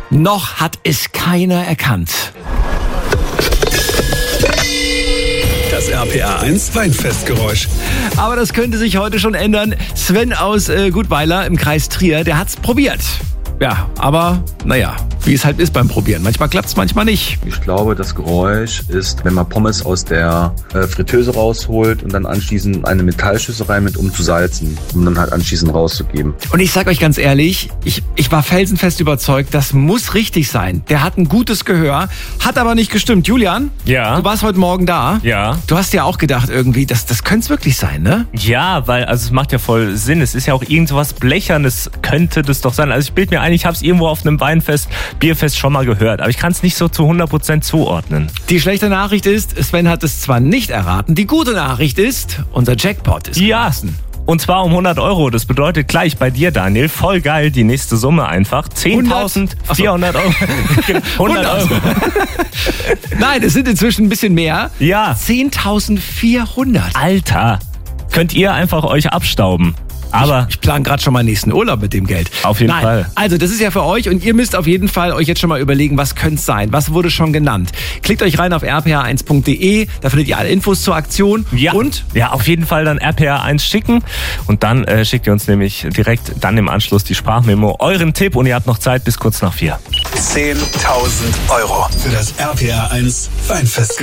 Noch hat es keiner erkannt. Das RPA 1 Weinfestgeräusch. Aber das könnte sich heute schon ändern. Sven aus Gutweiler im Kreis Trier, der hat's probiert. Ja, aber naja, wie es halt ist beim Probieren. Manchmal klappt's, manchmal nicht. Ich glaube, das Geräusch ist, wenn man Pommes aus der Fritteuse rausholt und dann anschließend eine Metallschüssel rein mit, um zu salzen, um dann halt anschließend rauszugeben. Und ich sag euch ganz ehrlich, ich war felsenfest überzeugt, das muss richtig sein. Der hat ein gutes Gehör, hat aber nicht gestimmt. Julian? Ja? Du warst heute Morgen da. Ja. Du hast ja auch gedacht irgendwie, das könnte es wirklich sein, ne? Ja, weil also es macht ja voll Sinn. Es ist ja auch irgendwas Blechernes, könnte das doch sein. Also ich bilde mir ein, ich habe es irgendwo auf einem Weinfest, Bierfest schon mal gehört, aber ich kann es nicht so zu 100% zuordnen. Die schlechte Nachricht ist, Sven hat es zwar nicht erraten. Die gute Nachricht ist, unser Jackpot ist gewachsen. Und zwar um 100 Euro. Das bedeutet gleich bei dir, Daniel, voll geil, die nächste Summe einfach. 10.400 Euro. 100 Euro. Nein, es sind inzwischen ein bisschen mehr. Ja. 10.400. Alter, könnt ihr einfach euch abstauben. Aber ich plane gerade schon meinen nächsten Urlaub mit dem Geld. Auf jeden Fall. Also das ist ja für euch und ihr müsst auf jeden Fall euch jetzt schon mal überlegen, was könnte es sein? Was wurde schon genannt? Klickt euch rein auf rpa1.de, da findet ihr alle Infos zur Aktion. Ja, und? Ja, auf jeden Fall dann RPA1 schicken und dann schickt ihr uns nämlich direkt dann im Anschluss die Sprachmemo, euren Tipp und ihr habt noch Zeit bis kurz nach 4. 10.000 Euro für das RPA 1 Weinfestgeräusch.